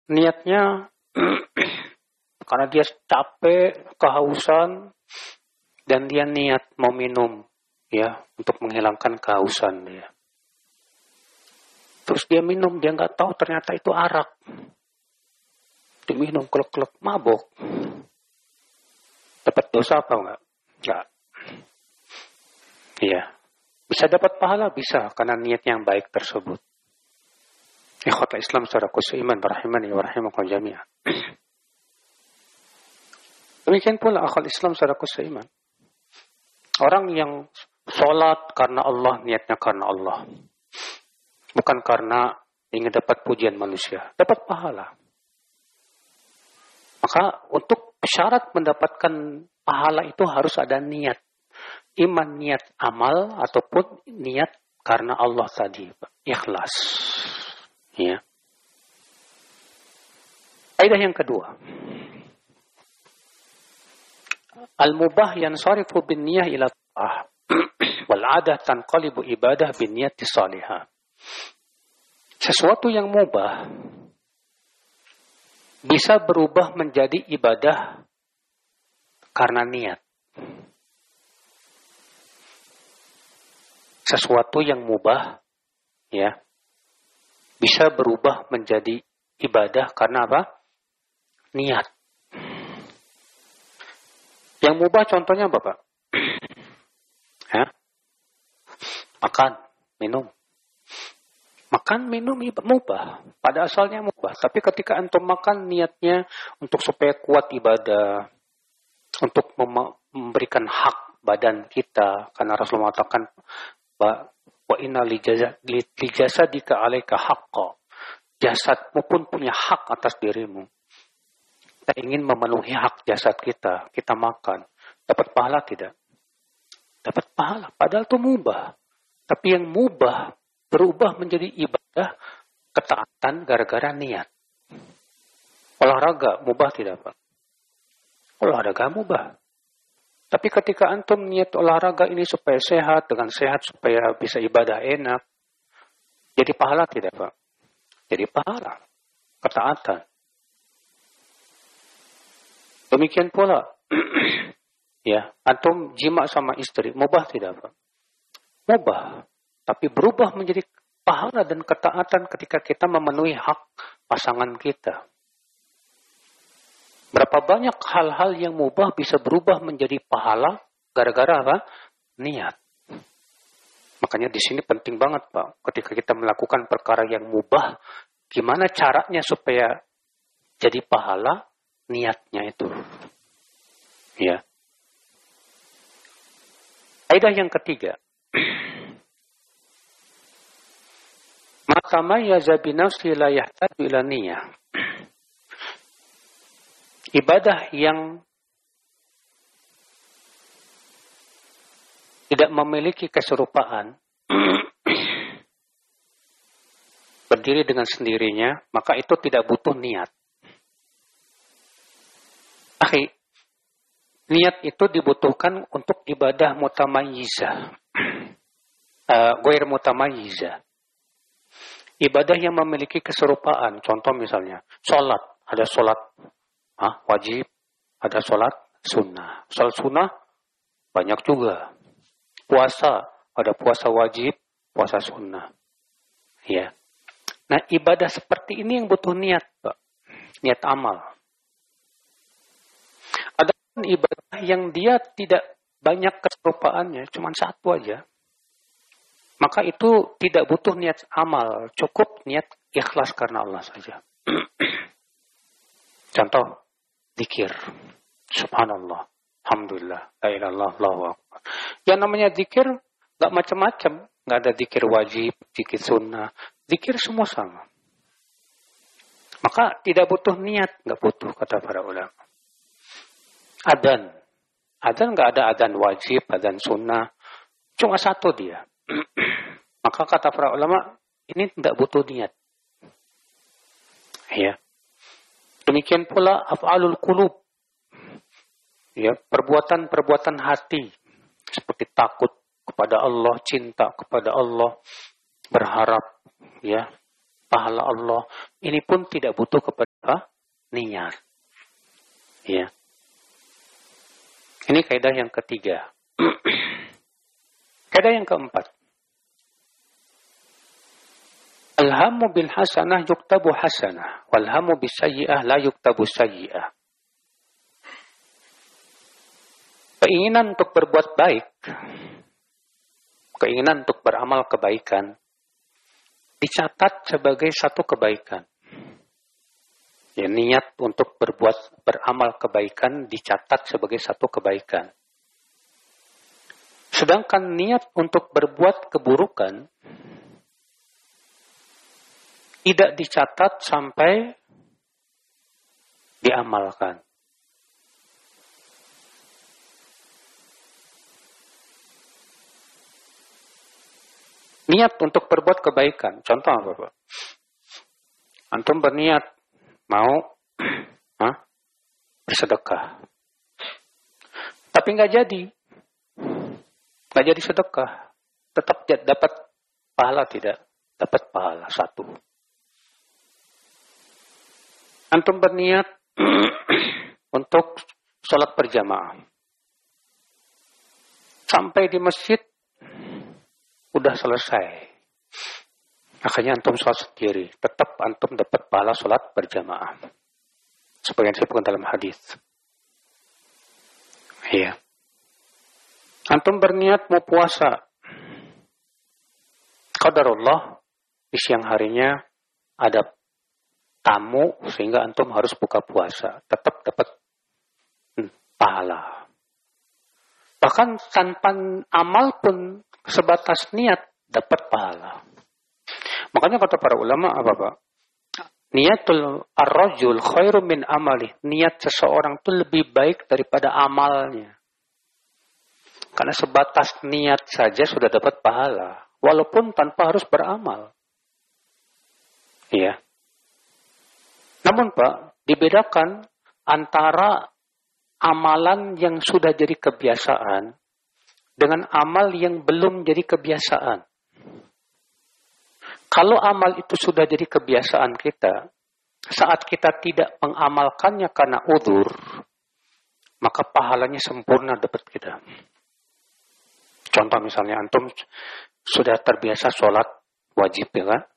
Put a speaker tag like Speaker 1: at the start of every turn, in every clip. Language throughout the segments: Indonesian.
Speaker 1: niatnya karena dia capek, kehausan, dan dia niat mau minum, ya, untuk menghilangkan kehausan dia. Terus dia minum, dia nggak tahu ternyata itu arak. Diminum, klek-klek, mabok. Dapat dosa apa enggak? Enggak. Iya. Bisa dapat pahala? Bisa, karena niat yang baik tersebut. Ikhwatal Islam saudaraku seiman, rahimani wa rahimakumullah jami'an. Demikian pula akhwal Islam saudaraku seiman. Orang yang sholat karena Allah, niatnya karena Allah. Bukan karena ingin dapat pujian manusia. Dapat pahala. Maka untuk syarat mendapatkan pahala itu harus ada niat. Iman niat amal ataupun niat karena Allah tadi. Ikhlas. Ya. Kaidah yang kedua. Al-mubah yansarifu bin niyah ila ta'ah. Wal 'adah tanqalibu ibadah bin niyati salihah. Sesuatu yang mubah bisa berubah menjadi ibadah karena niat. Sesuatu yang mubah, ya, bisa berubah menjadi ibadah karena apa? Niat. Yang mubah contohnya apa, Pak? Ya? Makan, minum. Makan, minum mubah. Pada asalnya mubah. Tapi ketika antum makan niatnya untuk supaya kuat ibadah. Untuk memberikan hak badan kita. Karena Rasulullah mengatakan, wa inna li jasadika alaika haqqa. Jasadmu pun punya hak atas dirimu. Kita ingin memenuhi hak jasad kita. Kita makan. Dapat pahala tidak? Dapat pahala. Padahal itu mubah. Tapi yang mubah berubah menjadi ibadah ketaatan gara-gara niat. Olahraga mubah tidak, Pak? Olahraga mubah. Tapi ketika antum niat olahraga ini supaya sehat, dengan sehat supaya bisa ibadah enak, jadi pahala tidak, Pak? Jadi pahala. Ketaatan. Demikian pula, ya, antum jima sama istri, mubah tidak, Pak? Mubah, tapi berubah menjadi pahala dan ketaatan ketika kita memenuhi hak pasangan kita. Berapa banyak hal-hal yang mubah bisa berubah menjadi pahala gara-gara apa? Niat. Makanya di sini penting banget, Pak, ketika kita melakukan perkara yang mubah, gimana caranya supaya jadi pahala? Niatnya itu. Ya. Kaidah yang ketiga. Maka mayyaza bi nafsi la yahtaju ila niyah. Ibadah yang tidak memiliki keserupaan berdiri dengan sendirinya, maka itu tidak butuh niat. Niat itu dibutuhkan untuk ibadah mutamayyizah. Ghair mutamayyizah. Ibadah yang memiliki keserupaan. Contoh misalnya, sholat. Ada sholat wajib, ada sholat sunnah. Sholat sunnah banyak juga. Puasa, ada puasa wajib, puasa sunnah. Ya. Nah, ibadah seperti ini yang butuh niat, Pak. Niat amal. Ada ibadah yang dia tidak banyak keserupaannya, cuma satu aja. Maka itu tidak butuh niat amal, cukup niat ikhlas karena Allah saja. Contoh, zikir. Subhanallah, alhamdulillah, la ilaha illallah, Allahu akbar. Yang namanya zikir enggak macam-macam, enggak ada zikir wajib, zikir sunnah, zikir semua sama. Maka tidak butuh niat, enggak butuh kata para ulama. Adzan enggak ada adzan wajib, adzan sunnah, cuma satu dia. Maka kata para ulama, ini tidak butuh niat. Ya. Demikian pula af'alul qulub. Ya, perbuatan-perbuatan hati seperti takut kepada Allah, cinta kepada Allah, berharap, ya, pahala Allah. Ini pun tidak butuh kepada niat. Ya. Ini kaidah yang ketiga. Kaidah yang keempat. Alhamu bil hasanah yuktabu hasanah. Walhamu bis sayyi'ah la yuktabu sayyi'ah. Keinginan untuk berbuat baik, keinginan untuk beramal kebaikan, dicatat sebagai satu kebaikan. Ya, niat untuk beramal kebaikan dicatat sebagai satu kebaikan. Sedangkan niat untuk berbuat keburukan tidak dicatat sampai diamalkan. Niat untuk berbuat kebaikan. Contoh apa, Pak? Antum berniat mau bersedekah. Tapi nggak jadi. Nggak jadi sedekah. Tetap dapat pahala tidak? Dapat pahala 1. Antum berniat untuk sholat berjamaah. Sampai di masjid udah selesai. Akhirnya antum sholat sendiri. Tetap antum dapat pahala sholat berjamaah. Sebagian disebutkan dalam hadis. Iya. Antum berniat mau puasa. Qadarullah di siang harinya ada tamu sehingga antum harus buka puasa. Tetap dapat pahala. Bahkan tanpa amal pun sebatas niat dapat pahala. Makanya kata para ulama apa, Pak? Niatul ar-rajul khairum min amali. Niat seseorang itu lebih baik daripada amalnya. Karena sebatas niat saja sudah dapat pahala. Walaupun tanpa harus beramal. Iya. Namun Pak, dibedakan antara amalan yang sudah jadi kebiasaan dengan amal yang belum jadi kebiasaan. Kalau amal itu sudah jadi kebiasaan kita, saat kita tidak mengamalkannya karena udzur, maka pahalanya sempurna dapat kita. Contoh misalnya antum sudah terbiasa sholat wajib, ya kan?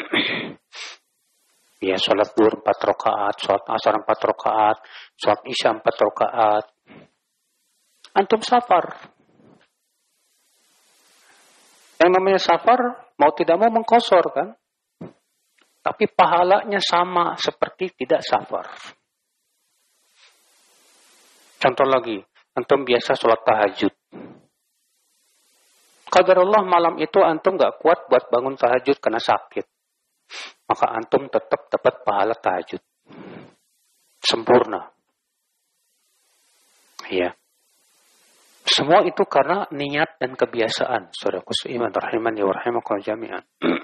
Speaker 1: Ya, sholat zuhur 4 rakaat, sholat asar 4 rakaat, sholat isya 4 rakaat. Antum safar. Yang namanya safar, mau tidak mau mengqashar kan? Tapi pahalanya sama seperti tidak safar. Contoh lagi, antum biasa sholat tahajud. Qadarullah malam itu antum gak kuat buat bangun tahajud karena sakit. Maka antum tetap dapat pahala tahajud. Sempurna. Iya. Semua itu karena niat dan kebiasaan. Saudaraku seiman rahimani wa rahimakumullah jami'an.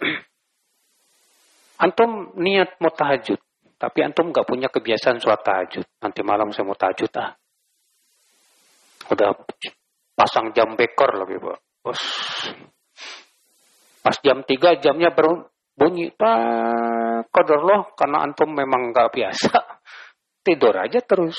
Speaker 1: Antum niat mau tahajud, tapi antum gak punya kebiasaan sholat tahajud. Nanti malam saya mau tahajud Udah pasang jam beker lagi, Pak. Pas jam 3 jamnya baru bunyi. Qadarullah karena antum memang gak biasa. Tidur aja terus.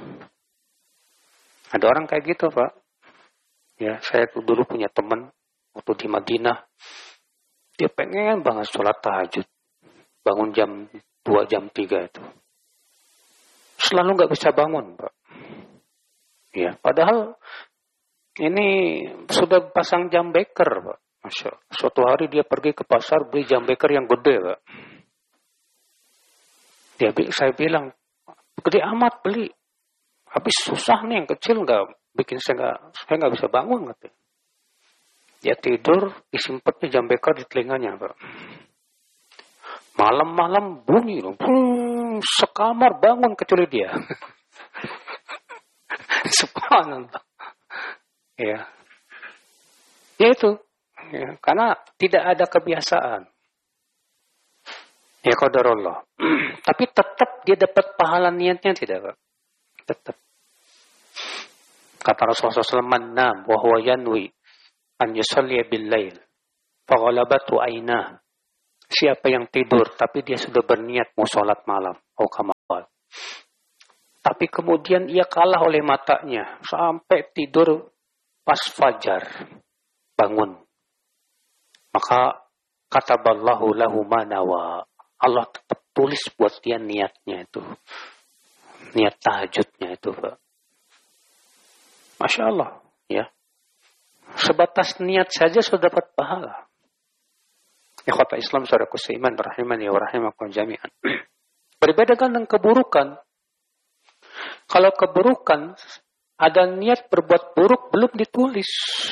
Speaker 1: Ada orang kayak gitu, Pak. Ya, saya dulu punya teman waktu di Madinah. Dia pengen banget sholat tahajud. Bangun jam 2, jam 3 itu. Selalu gak bisa bangun, Pak. Ya, padahal ini sudah pasang jam beker, Pak. Masya Allah. Suatu hari dia pergi ke pasar beli jam beker yang gede, Pak. Saya bilang, gede amat beli. Habis susah nih yang kecil bikin saya nggak bisa bangun, katanya. Dia tidur, disimpannya jam beker di telinganya, Pak. Malam-malam bunyi, sekamar bangun kecuali dia. Subhanallah. Ya. Ya itu. Ya, karena tidak ada kebiasaan. Ya qadarullah. Tapi tetap dia dapat pahala niatnya tidak, Pak? Tetap. Kata Rasulullah SAW, "Man-nam wa huwa yanwi an yusalli bil-lail, fa ghalabatu aynah." Siapa yang tidur tapi dia sudah berniat mau sholat malam, kamal. Tapi kemudian ia kalah oleh matanya sampai tidur pas fajar, bangun. Maka kataballahu lahu ma nawa. Allah tetap tulis buat dia niatnya itu. Niat tahajudnya itu, Pak. Masya Allah, ya. Sebatas niat saja sudah dapat pahala. Ikhwata Islam, saudaraku seiman, rahimani wa rahimakum jami'an. Berbeda dengan keburukan. Kalau keburukan, ada niat berbuat buruk belum ditulis.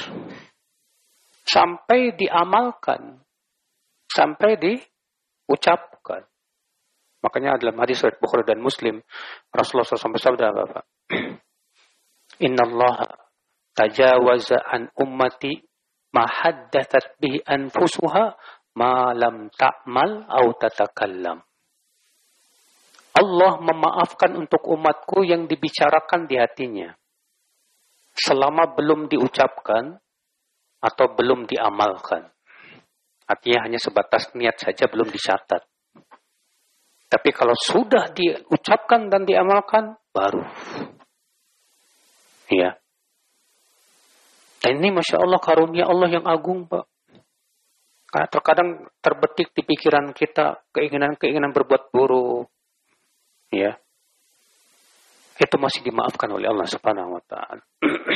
Speaker 1: Sampai diamalkan. Sampai diucapkan. Makanya dalam hadis riwayat Bukhari dan Muslim, Rasulullah SAW bersabda apa, Pak? Innallaha tajawaza an ummati ma haddathat bihi anfusuha ma lam ta'mal au tatakallam. Allah memaafkan untuk umatku yang dibicarakan di hatinya selama belum diucapkan atau belum diamalkan. Artinya hanya sebatas niat saja, belum dicatat. Tapi kalau sudah diucapkan dan diamalkan, baru. Ya. Dan ini Masya Allah karunia Allah yang agung, Pak. Karena terkadang terbetik di pikiran kita keinginan-keinginan berbuat buruk. Ya. Itu masih dimaafkan oleh Allah Subhanahu wa taala.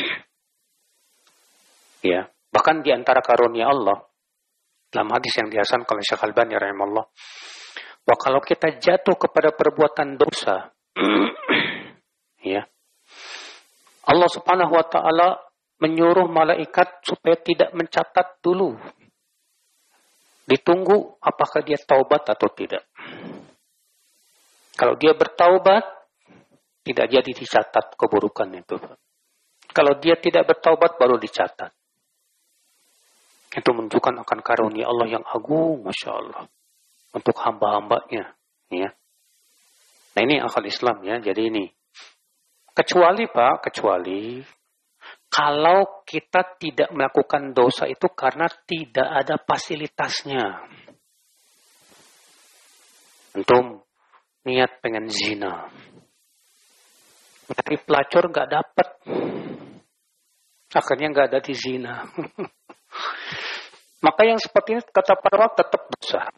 Speaker 1: Ya. Bahkan di antara karunia Allah, dalam hadis yang dihasankan oleh Syekh Al-Albani rahimahullah, bahwa kalau kita jatuh kepada perbuatan dosa, ya, Allah Subhanahu wa taala menyuruh malaikat supaya tidak mencatat dulu. Ditunggu apakah dia taubat atau tidak. Kalau dia bertaubat, tidak jadi dicatat keburukan itu. Kalau dia tidak bertaubat, baru dicatat. Itu menunjukkan akan karunia Allah yang agung, Masya Allah. Untuk hamba-hambanya. Ya. Nah ini akal Islam ya. Jadi ini. Kecuali kalau kita tidak melakukan dosa itu karena tidak ada fasilitasnya. Antum niat pengen zina. Tapi pelacur gak dapat. Akhirnya gak ada di zina. Maka yang seperti ini kata para ulama tetap dosa.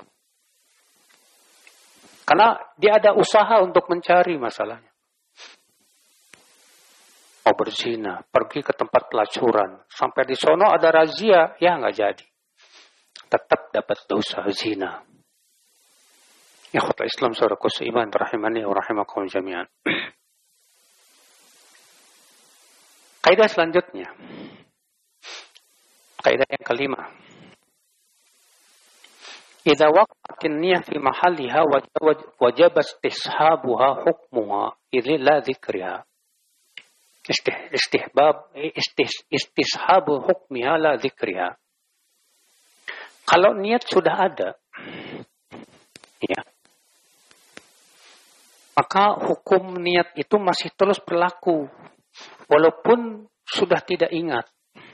Speaker 1: Karena dia ada usaha untuk mencari masalahnya. Mau berzina, pergi ke tempat pelacuran. Sampai di sono ada razia, ya nggak jadi. Tetap dapat dosa zina. Ya khotbah Islam saudaraku seiman rahimani wa rahimakum jami'an. Kaidah selanjutnya. Kaidah yang kelima. Idza waqa'atin niyyah fi mahalliha wajib istishabuha hukmuha idza la dzikriha. Istishabu hukmiha la dzikriha. Kalau niat sudah ada, ya, maka hukum niat itu masih terus berlaku walaupun sudah tidak ingat.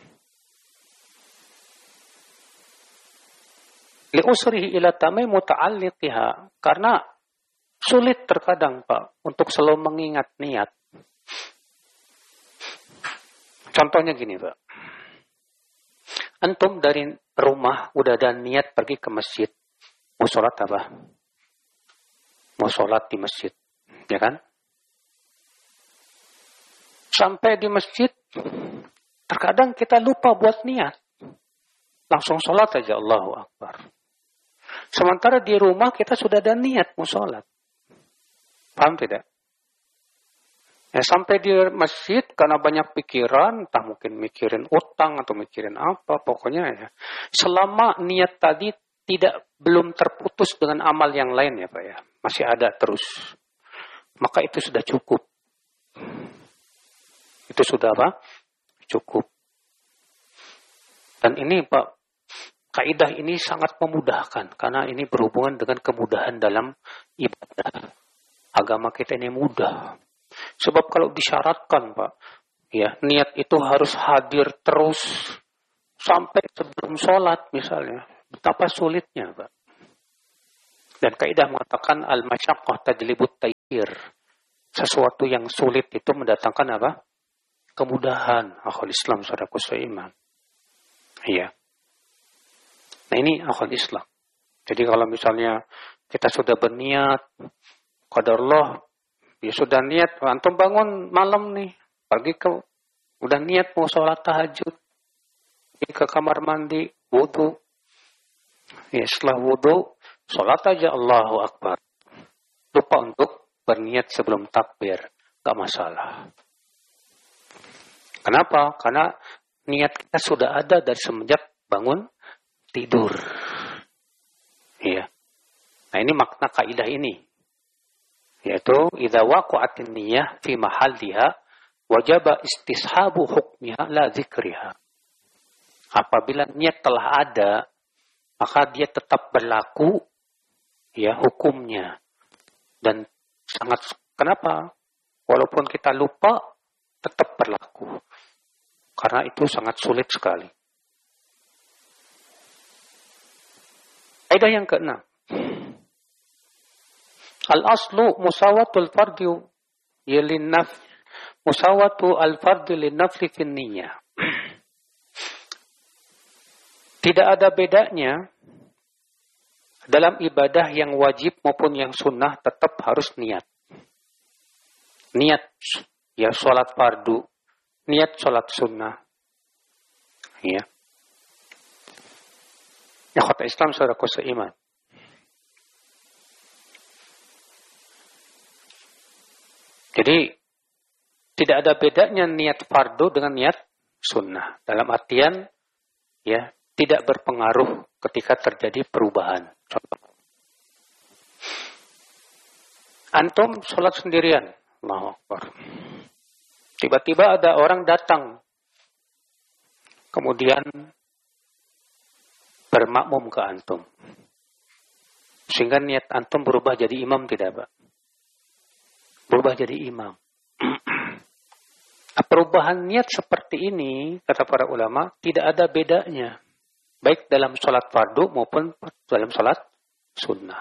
Speaker 1: Li'usrihi ila tamai muta'alliqiha. Karena sulit terkadang, Pak, untuk selalu mengingat niat. Contohnya gini, Pak. Antum dari rumah udah ada niat pergi ke masjid. Mau sholat apa? Mau sholat di masjid. Ya kan? Sampai di masjid, terkadang kita lupa buat niat. Langsung sholat aja, Allahu Akbar. Sementara di rumah kita sudah ada niat mau sholat. Paham tidak? Ya, sampai di masjid karena banyak pikiran, entah mungkin mikirin utang atau mikirin apa, pokoknya ya. Selama niat tadi belum terputus dengan amal yang lain ya Pak ya, masih ada terus. Maka itu sudah cukup. Itu sudah apa? Cukup. Dan ini Pak, kaidah ini sangat memudahkan karena ini berhubungan dengan kemudahan dalam ibadah. Agama kita ini mudah. Sebab kalau disyaratkan Pak, ya niat itu harus hadir terus sampai sebelum sholat misalnya. Betapa sulitnya Pak. Dan kaidah mengatakan al-masyaqqah tajlibut taysir. Sesuatu yang sulit itu mendatangkan apa? Kemudahan. Akhul Islam, saudaraku seiman. Iya. Nah ini akhul Islam. Jadi kalau misalnya kita sudah berniat, qadarullah, ya sudah niat, antum bangun malam nih, udah niat mau sholat tahajud, pergi ke kamar mandi, wudu. Ya setelah wudu, sholat aja Allahu Akbar. Lupa untuk berniat sebelum takbir, gak masalah. Kenapa? Karena niat kita sudah ada dari semenjak bangun tidur. Ya. Nah ini makna kaidah ini. Yaitu idza waqa'atin niyyah fi mahalliha wajaba istishabu hukmiha la dzikriha. Apabila niat telah ada, maka dia tetap berlaku ya hukumnya. Dan sangat kenapa? Walaupun kita lupa tetap berlaku. Karena itu sangat sulit sekali. Kaidah yang keenam. Al-aslu musawatul fardi linnaf musawatu al-fardi linnafli fin niyyah. Tidak ada bedanya dalam ibadah yang wajib maupun yang sunnah tetap harus niat. Niat ya sholat fardu, niat sholat sunnah. Ya. Ya kata Islam saudaraku seiman. Jadi tidak ada bedanya niat fardu dengan niat sunnah. Dalam artian ya tidak berpengaruh ketika terjadi perubahan. Contoh. Antum sholat sendirian. Allahu Akbar. Tiba-tiba ada orang datang. Kemudian bermakmum ke antum. Sehingga niat antum berubah jadi imam tidak, Pak? Berubah jadi imam. Perubahan niat seperti ini, kata para ulama, tidak ada bedanya. Baik dalam sholat fardu maupun dalam sholat sunnah.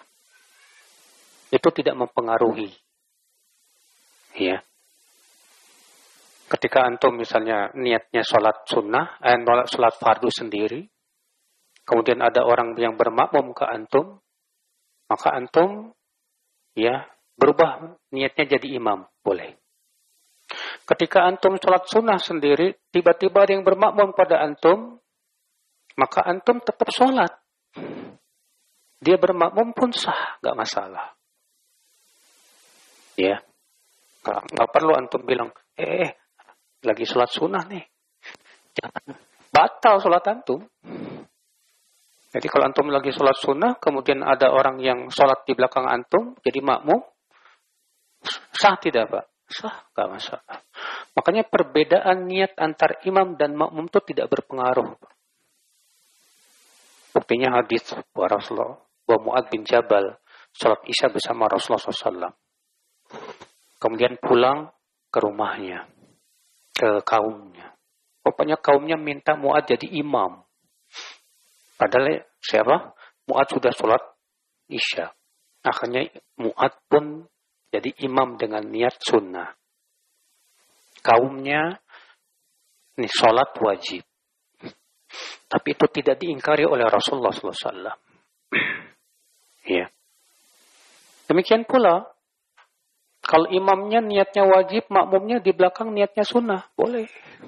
Speaker 1: Itu tidak mempengaruhi. Ya. Ketika antum misalnya niatnya sholat sunnah, sholat fardu sendiri, kemudian ada orang yang bermakmum ke antum, maka antum ya berubah niatnya jadi imam, boleh. Ketika antum sholat sunnah sendiri, tiba-tiba ada yang bermakmum pada antum, maka antum tetap sholat. Dia bermakmum pun sah, gak masalah. Ya, gak perlu antum bilang, lagi sholat sunnah nih, jangan batal sholat antum. Jadi kalau antum lagi sholat sunnah, kemudian ada orang yang sholat di belakang antum, jadi makmum, sah tidak Pak? Sah, gak masalah. Makanya perbedaan niat antar imam dan makmum itu tidak berpengaruh. Buktinya hadis bahwa Rasulullah, bahwa Mu'adz bin Jabal sholat isya bersama Rasulullah SAW. Kemudian pulang ke rumahnya, ke kaumnya. Pokoknya kaumnya minta Mu'adz jadi imam. Padahal siapa? Mu'adz sudah sholat isya. Akhirnya Mu'adz pun jadi imam dengan niat sunnah. Kaumnya ini sholat wajib. Tapi itu tidak diingkari oleh Rasulullah SAW. Ya. Demikian pula, kalau imamnya niatnya wajib, makmumnya di belakang niatnya sunnah. Boleh.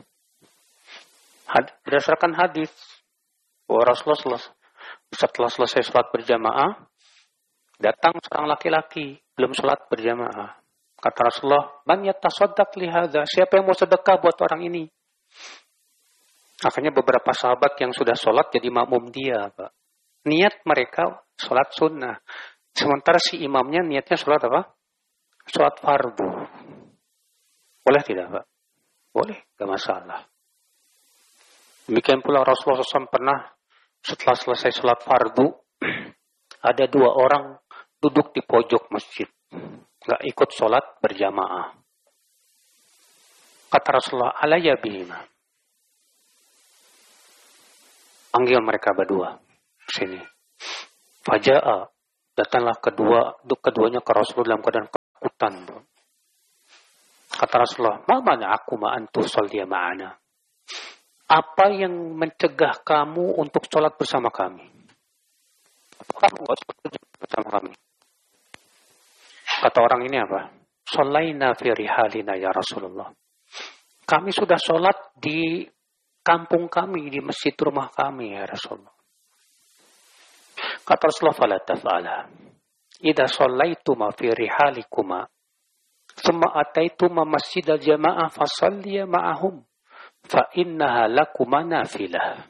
Speaker 1: Berdasarkan hadis bahwa Rasulullah setelah selesai sholat berjamaah, datang seorang laki-laki, belum sholat berjamaah. Kata Rasulullah, man yatasaddaq li hadza? Siapa yang mau sedekah buat orang ini? Akhirnya beberapa sahabat yang sudah sholat jadi makmum dia, Pak. Niat mereka sholat sunnah. Sementara si imamnya niatnya sholat apa? Sholat fardu. Boleh tidak, Pak? Boleh, gak masalah. Demikian pula Rasulullah SAW pernah setelah selesai sholat fardu, ada 2 orang duduk di pojok masjid. Gak ikut sholat berjamaah. Kata Rasulullah, alayya bihima. Panggil mereka berdua. Sini. Faja'a Datanglah keduanya ke Rasulullah dalam keadaan ketakutan. Kata Rasulullah, "Mana aku ma'antu sholliya ma'ana?" Apa yang mencegah kamu untuk sholat bersama kami? Kamu nggak sholat bersama kami. Kata orang ini apa? "Shallaina fi rihalina ya Rasulullah." Kami sudah sholat di kampung kami, di masjid rumah kami ya Rasulullah. Kata Rasulullah, "Fala taf'ala. Idza shallaituma fi rihalikuma, thumma ataituma masjidal jama'ah fasalliya ma'ahum, fa innaha lakuma nafilah."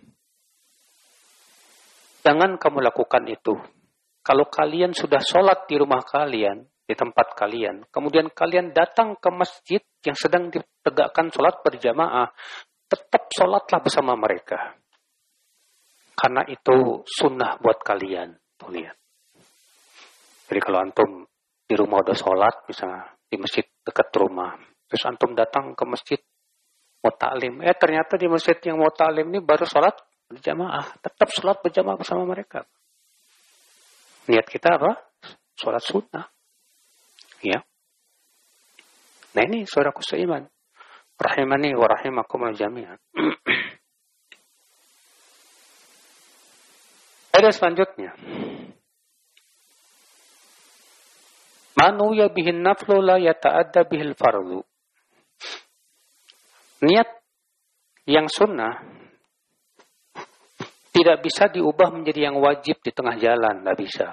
Speaker 1: Jangan kamu lakukan itu. Kalau kalian sudah sholat di rumah kalian, di tempat kalian, kemudian kalian datang ke masjid yang sedang ditegakkan sholat berjamaah, tetap sholatlah bersama mereka. Karena itu sunnah buat kalian. Tuh lihat. Jadi kalau antum di rumah udah sholat, misalnya di masjid dekat rumah, terus antum datang ke masjid mau ta'lim, ternyata di masjid yang mau ta'lim ini baru sholat berjamaah, tetap sholat berjamaah bersama mereka. Niat kita apa? Sholat sunnah. Ya. Nah ini saudaraku seiman. Rahimani wa rahimakumul jami'an. Ada selanjutnya. Manuya bihin naflu la yata'adda bihil fardu. Niat yang sunnah tidak bisa diubah menjadi yang wajib di tengah jalan, tidak bisa.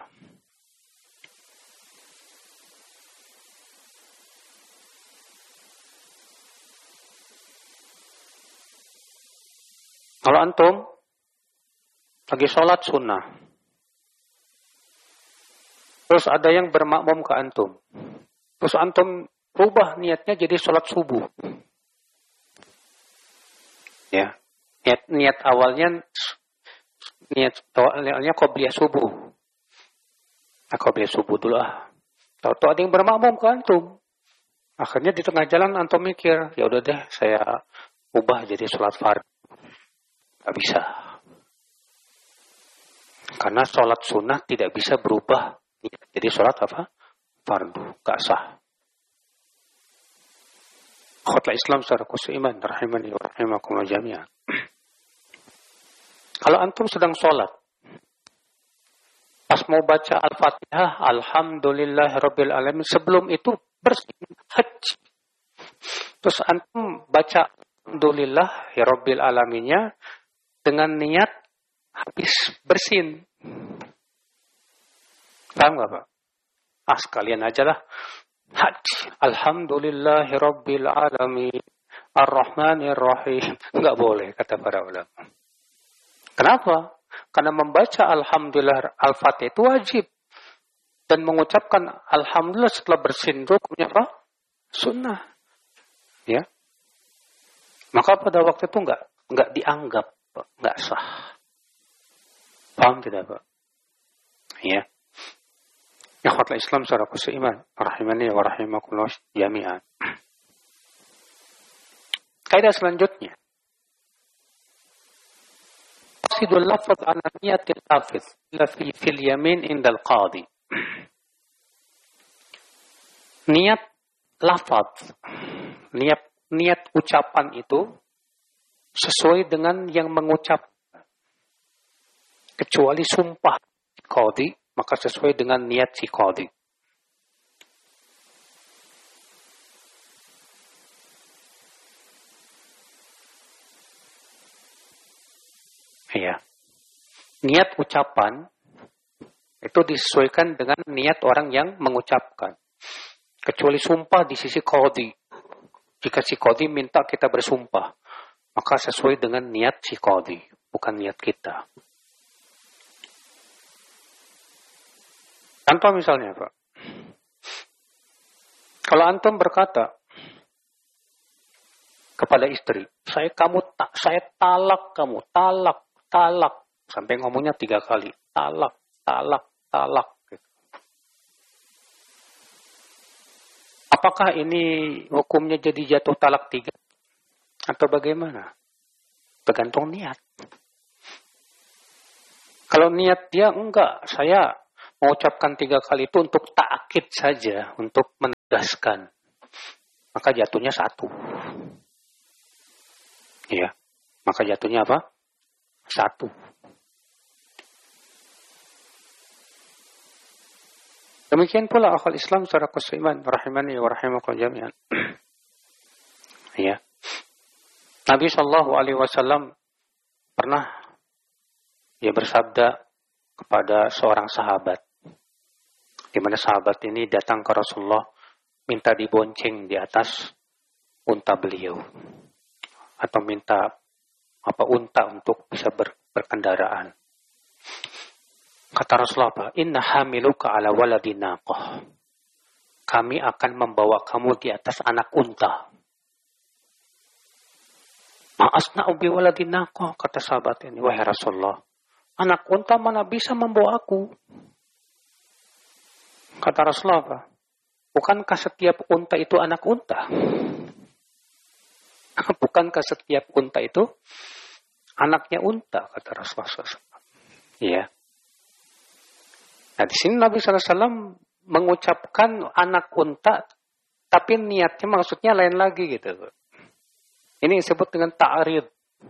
Speaker 1: Kalau antum lagi sholat sunnah, terus ada yang bermakmum ke antum, terus antum rubah niatnya jadi sholat subuh, ya, niat awalnya qobliyah subuh, qobliyah subuh dulu Tahu-tahu ada yang bermakmum ke antum, akhirnya di tengah jalan antum mikir, ya udah deh saya ubah jadi sholat fardu, nggak bisa. Karena sholat sunnah tidak bisa berubah jadi sholat apa? Fardu, gak sah. Khotbah Islam secara kusuiman, rahimani wa rahimakumullah jami'an. Kalau antum sedang sholat, pas mau baca Al-Fatihah, Alhamdulillahirabbil alamin, sebelum itu bersih, haji. Terus antum baca Alhamdulillahirabbil alaminnya dengan niat habis bersin. Paham gak Pak? Sekalian aja lah. Haji. Alhamdulillahirabbil alamin. Ar-Rahmanir-Rahim. Enggak boleh, kata para ulama. Kenapa? Karena membaca Alhamdulillah Al-Fatihah itu wajib. Dan mengucapkan Alhamdulillah setelah bersin itu hukumnya apa? Sunnah. Ya. Maka pada waktu itu enggak dianggap, enggak sah. Paham tidak Pak? Ya. Ikhwatul Islam secara kusuiman, rahimani wa rahimakumullah jami'an. Kaidah selanjutnya. Qasidul lafaz ala niyatil hafiz la fil yamin indal qadi. Niat lafaz, niat ucapan itu sesuai dengan yang mengucap. Kecuali sumpah qadi, maka sesuai dengan niat si qadi. Ya. Niat ucapan itu disesuaikan dengan niat orang yang mengucapkan. Kecuali sumpah di sisi qadi. Jika si qadi minta kita bersumpah, maka sesuai dengan niat si qadi, bukan niat kita. Contoh misalnya Pak, kalau antum berkata kepada istri, saya talak kamu, talak, sampai ngomongnya 3 kali, talak. Gitu. Apakah ini hukumnya jadi jatuh talak 3 atau bagaimana? Tergantung niat. Kalau niat dia enggak, saya mengucapkan 3 kali itu untuk ta'kid saja, untuk menegaskan. Maka jatuhnya 1. Ya. Maka jatuhnya apa? 1. Demikian pula akal Islam secara keiman, rahimani wa rahimakum jami'an. Ya. Nabi sallallahu alaihi wasallam pernah bersabda kepada seorang sahabat, di mana sahabat ini datang ke Rasulullah minta dibonceng di atas unta beliau, atau minta unta untuk bisa berkendaraan. Kata Rasulullah apa? Inna hamiluka ala waladi naqah. Kami akan membawa kamu di atas anak unta. Ma'asna'u bi waladi naqah, kata sahabat ini, wahai Rasulullah, anak unta mana bisa membawa aku? Kata Rasulullah apa? Bukankah setiap unta itu anak unta? Bukankah setiap unta itu anaknya unta? Kata Rasulullah SAW. Iya. Nah, di sini Nabi SAW mengucapkan anak unta, tapi niatnya maksudnya lain lagi gitu. Ini disebut dengan ta'rid.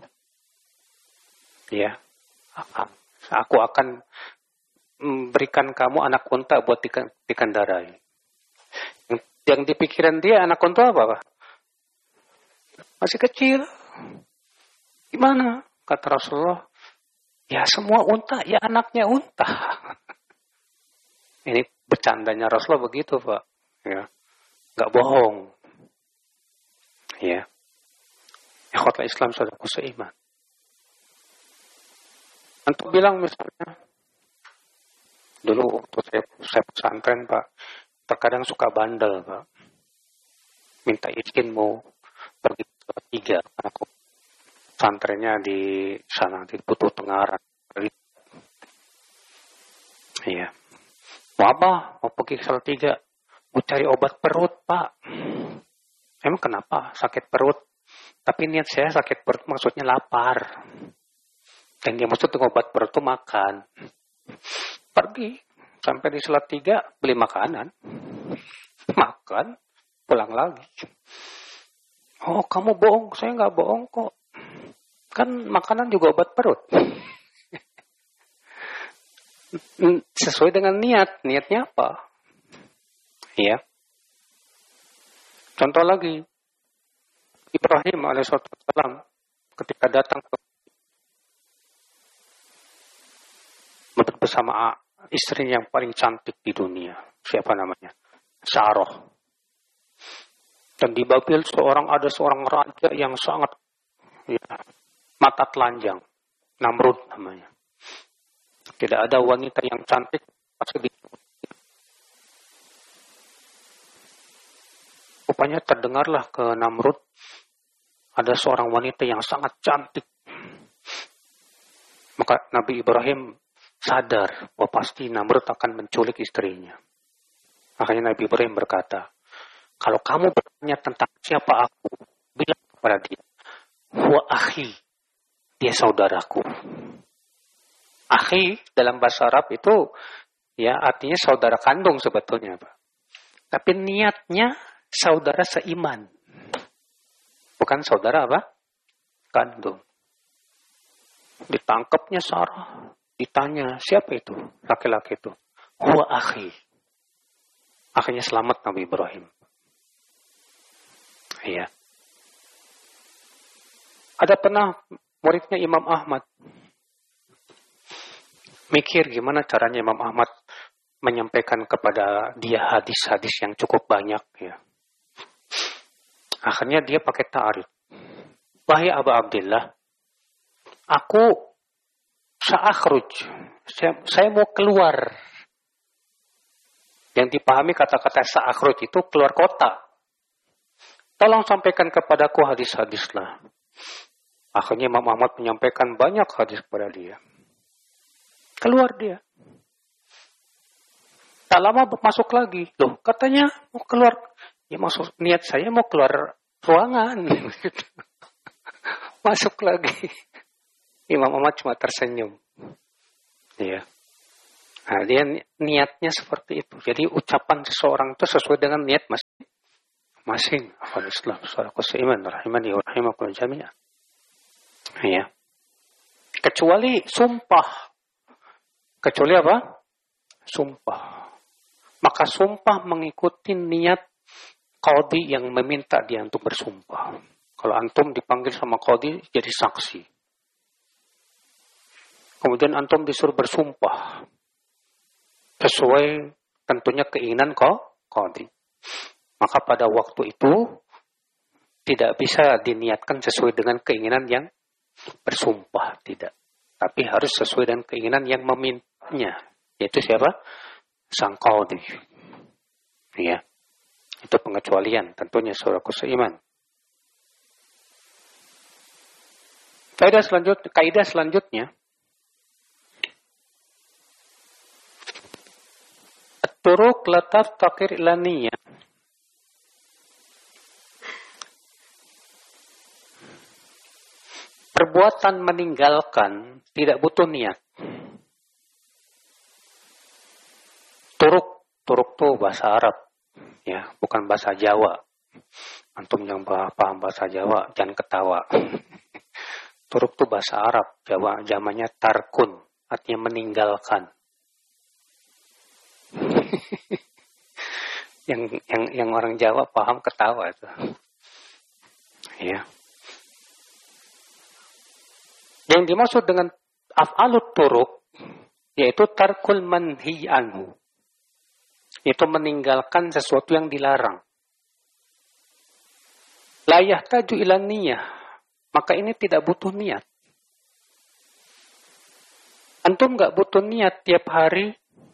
Speaker 1: Ya. Aku akan berikan kamu anak unta buat dikendarai. Yang di pikiran dia anak unta apa? Masih kecil. Gimana? Kata Rasulullah, ya semua unta, ya anaknya unta. Ini bercandanya Rasulullah begitu, Pak. Ya. Nggak bohong. Ya. Ikhwatul Islam saudaraku seiman. Untuk bilang misalnya, dulu waktu saya pesantren, Pak, terkadang suka bandel, Pak. Minta izin mau pergi ke 3. Aku pesantrennya di sana, di Putu Tengaran. Iya. Mau apa? Mau pergi ke Salatiga. Mau cari obat perut, Pak. Emang kenapa? Sakit perut. Tapi niat saya sakit perut maksudnya lapar. Dan dia maksud dengan obat perut itu makan. Pergi. Sampai di Salatiga beli makanan. Makan. Pulang lagi. Oh, kamu bohong. Saya nggak bohong kok. Kan makanan juga obat perut. Sesuai dengan niat. Niatnya apa? Ya. Contoh lagi. Ibrahim alaihissalam ketika datang bersama istrinya yang paling cantik di dunia. Siapa namanya? Sarah. Dan di Babil ada seorang raja yang sangat mata telanjang. Namrud namanya. Tidak ada wanita yang cantik pasti rupanya terdengarlah ke Namrud ada seorang wanita yang sangat cantik. Maka Nabi Ibrahim sadar bahwa pasti Namrud akan menculik istrinya. Makanya Nabi Ibrahim berkata, kalau kamu bertanya tentang siapa aku, bilang kepada dia, huwa akhi, dia saudaraku. Akhi dalam bahasa Arab itu artinya saudara kandung sebetulnya, Pak. Tapi niatnya saudara seiman. Bukan saudara apa? Kandung. Ditangkapnya Sarah. Ditanya, siapa itu? Laki-laki itu. Huwa akhi. Akhirnya selamat Nabi Ibrahim. Iya. Ada pernah muridnya Imam Ahmad. Mikir gimana caranya Imam Ahmad menyampaikan kepada dia hadis-hadis yang cukup banyak. Ya. Akhirnya dia pakai ta'arif. Wahai Abu Abdillah, aku sa'akhruj. Saya mau keluar. Yang dipahami kata-kata sa'akhruj itu keluar kota. Tolong sampaikan kepadaku hadis-hadislah. Akhirnya Imam Ahmad menyampaikan banyak hadis kepada dia. Keluar dia. Tak lama masuk lagi. Loh, katanya mau keluar. Ya maksud niat saya mau keluar ruangan. Masuk lagi. Imam Ahmad cuma tersenyum. Iya. Nah, dia niatnya seperti itu. Jadi ucapan seseorang itu sesuai dengan niat masing-masing. Islam, saudaraku seiman, rahimani wa rahimakumullah jami'an. Ya. Kecuali sumpah. Kecuali apa? Sumpah. Maka sumpah mengikuti niat qadhi yang meminta dia untuk bersumpah. Kalau antum dipanggil sama qadhi jadi saksi. Kemudian antum disuruh bersumpah. Sesuai tentunya keinginan qadhi. Maka pada waktu itu tidak bisa diniatkan sesuai dengan keinginan yang bersumpah, tidak. Tapi harus sesuai dengan keinginan yang memintanya. Yaitu siapa? Sang qadhi. Ya. Itu pengecualian tentunya saudaraku seiman. Kaidah selanjutnya Turuk lataf takir ilaniyah. Perbuatan meninggalkan tidak butuh niat. Turuk tuh bahasa Arab, ya, bukan bahasa Jawa. Antum yang paham bahasa Jawa jangan ketawa. Turuk tuh bahasa Arab, Jawa zamannya tarkun, artinya meninggalkan. yang orang Jawa paham ketawa itu. Ya. Yang dimaksud dengan af'alut turuk yaitu tarkul manhi anhu. Itu meninggalkan sesuatu yang dilarang. La yahtaju ila niyah. Maka ini tidak butuh niat. Antum enggak butuh niat tiap hari.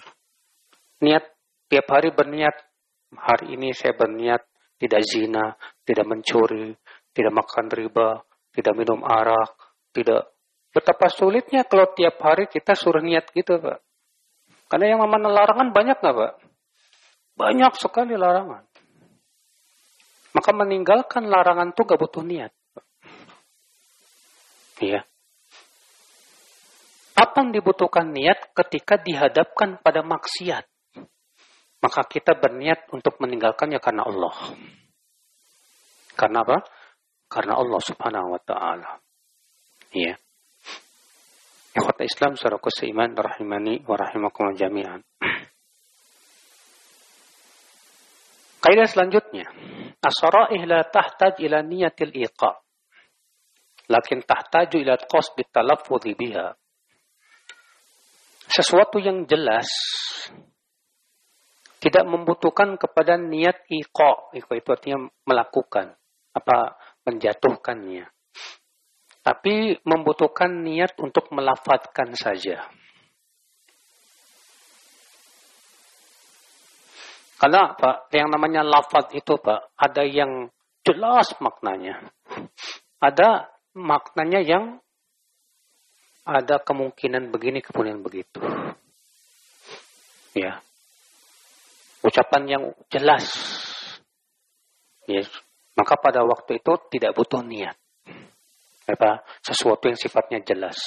Speaker 1: Tiap hari berniat, hari ini saya berniat tidak zina, tidak mencuri, tidak makan riba, tidak minum arak, tidak. Betapa sulitnya kalau tiap hari kita suruh niat gitu, Pak. Karena yang namanya larangan banyak nggak, Pak? Banyak sekali larangan. Maka meninggalkan larangan itu nggak butuh niat. Iya. Apa yang dibutuhkan niat ketika dihadapkan pada maksiat? Maka kita berniat untuk meninggalkannya karena Allah. Karena apa? Karena Allah subhanahu wa ta'ala. Iya. Ikhwat Islam, saudaraku seiman, rahimani wa rahimakumullah jami'an. Kaidah selanjutnya. As-sara'ih la tahtaj ila niyatil iqa. Lakin tahtaju ila qasdi talaffudhi biha. Sesuatu yang jelas tidak membutuhkan kepada niat iqa. Iqa itu artinya melakukan, menjatuhkannya. Tapi membutuhkan niat untuk melafadzkan saja. Karena Pak, yang namanya lafadz itu Pak, ada yang jelas maknanya. Ada maknanya yang ada kemungkinan begini, kemungkinan begitu. Ya. Ucapan yang jelas. Ya. Maka pada waktu itu tidak butuh niat. Sesuatu yang sifatnya jelas.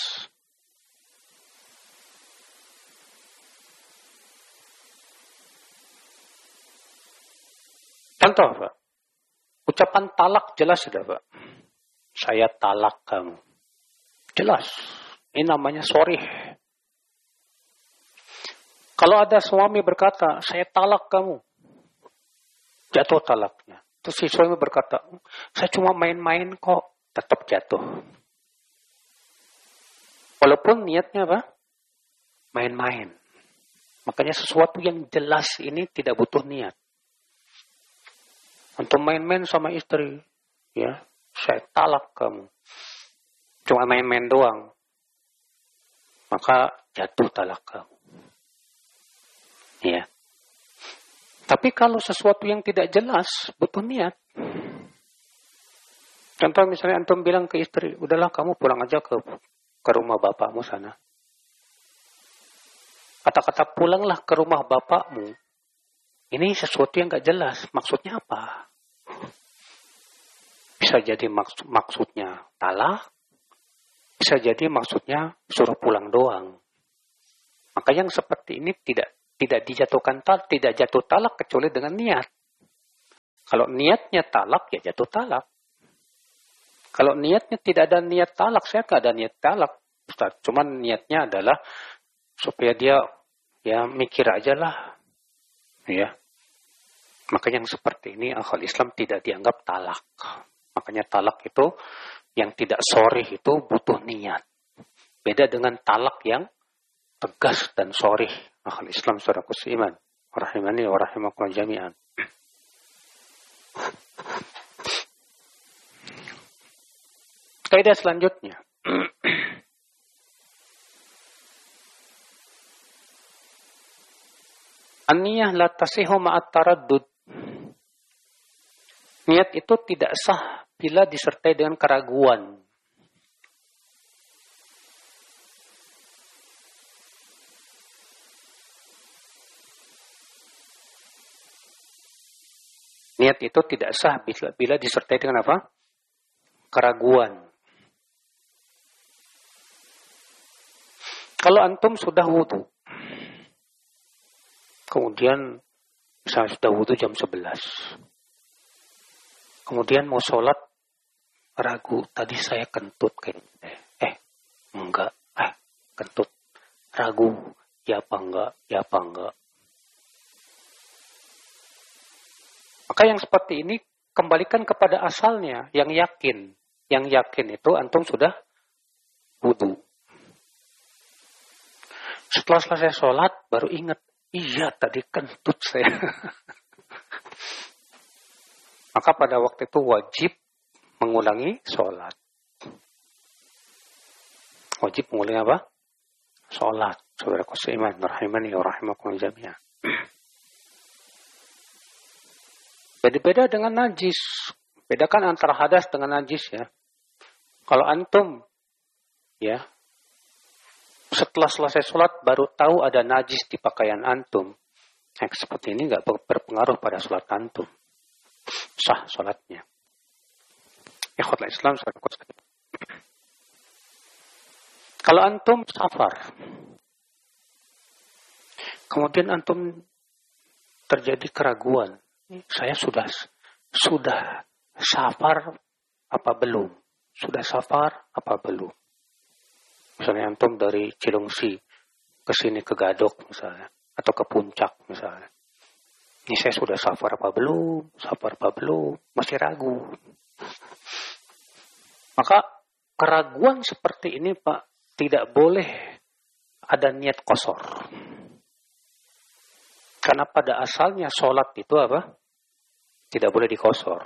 Speaker 1: Contoh, Pak. Ucapan talak jelas sudah, Pak. Saya talak kamu. Jelas. Ini namanya sorih. Kalau ada suami berkata, saya talak kamu. Jatuh talaknya. Terus si suami berkata, saya cuma main-main kok. Tetap jatuh. Walaupun niatnya apa? Main-main. Makanya sesuatu yang jelas ini tidak butuh niat. Untuk main-main sama istri. Ya, saya talak kamu. Cuma main-main doang. Maka jatuh talak kamu. Ya. Tapi kalau sesuatu yang tidak jelas, butuh niat. Contoh misalnya antum bilang ke istri, udahlah kamu pulang aja ke rumah bapakmu sana. Kata-kata pulanglah ke rumah bapakmu. Ini sesuatu yang gak jelas. Maksudnya apa? Bisa jadi maksudnya talak. Bisa jadi maksudnya suruh pulang doang. Maka yang seperti ini tidak dijatuhkan tidak jatuh talak kecuali dengan niat. Kalau niatnya talak, ya jatuh talak. Kalau niatnya tidak ada niat talak, saya nggak ada niat talak, Ustaz. Cuman niatnya adalah supaya dia ya mikir aja lah, ya. Maka yang seperti ini akal Islam tidak dianggap talak. Makanya talak itu yang tidak sorih itu butuh niat. Beda dengan talak yang tegas dan sorih. Akal Islam saudaraku seiman. Rahimani wa rahimakumullah jami'an. Kaidah selanjutnya. An-niyah la tasihu ma'at taraddud. Niat itu tidak sah bila disertai dengan keraguan. Niat itu tidak sah bila disertai dengan apa? Keraguan. Kalau antum sudah wudu, kemudian misalnya sudah wudu jam 11, kemudian mau sholat, ragu, tadi saya kentut kayaknya. Enggak, kentut. Ragu, ya apa enggak. Maka yang seperti ini, kembalikan kepada asalnya, yang yakin. Yang yakin itu antum sudah wudu. Setelah selesai sholat, baru ingat, iya tadi kentut saya. Maka pada waktu itu wajib mengulangi sholat. Wajib mengulangi apa? Sholat. Saudaraku seiman, rahimani wa rahimakumullah jami'an. Beda-beda dengan najis. Bedakan antara hadas dengan najis ya. Kalau antum, ya, setelah selesai sholat baru tahu ada najis di pakaian antum. Seperti ini nggak berpengaruh pada sholat antum. Sah sholatnya. Ikhwatul Islam, kalau antum safar, kemudian antum terjadi keraguan, saya sudah safar apa belum? Sudah safar apa belum? Misalnya antum dari Cilengsi ke sini ke Gadok misalnya, atau ke Puncak misalnya. Ini saya sudah safar apa belum? Masih ragu. Maka keraguan seperti ini Pak, tidak boleh ada niat qasar. Karena pada asalnya sholat itu apa? Tidak boleh diqasar.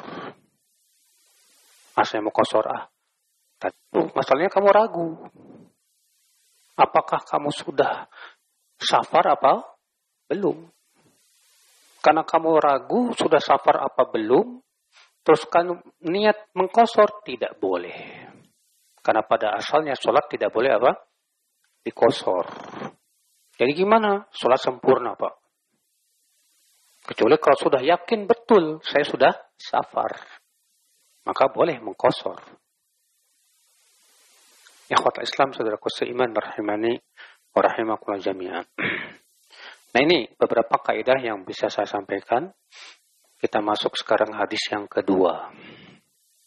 Speaker 1: Saya mau qasar masalahnya kamu ragu. Apakah kamu sudah safar apa belum? Karena kamu ragu sudah safar apa belum, terus kan niat mengqasar tidak boleh. Karena pada asalnya sholat tidak boleh apa? Diqasar. Jadi gimana? Sholat sempurna Pak. Kecuali kalau sudah yakin betul saya sudah safar, maka boleh mengqasar. Ikhwatul Islam, saudaraku seiman, rahimani wa rahimakumullah jami'an. Nah ini beberapa kaidah yang bisa saya sampaikan. Kita masuk sekarang hadis yang kedua.